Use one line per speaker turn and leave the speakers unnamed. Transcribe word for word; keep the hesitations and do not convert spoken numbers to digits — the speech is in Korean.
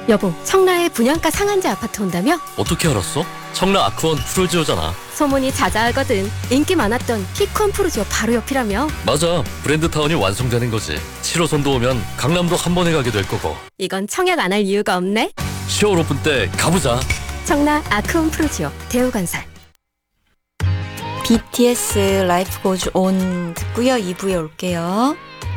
여보, 청라에 분양가 상한제 아파트 온다며?
어떻게 알았어? 청라 아크원 푸르지오잖아.
소문이 자자하거든. 인기 많았던 피콘 푸르지오 바로 옆이라며?
맞아. 브랜드타운이 완성되는 거지. 칠 호선도 오면 강남도 한 번에 가게 될 거고.
이건 청약 안 할 이유가 없네.
시월 오픈 때 가보자.
청라 아크원 푸르지오 대우건설.
비티에스 라이프 고즈 온 듣고요. 이 부에 올게요.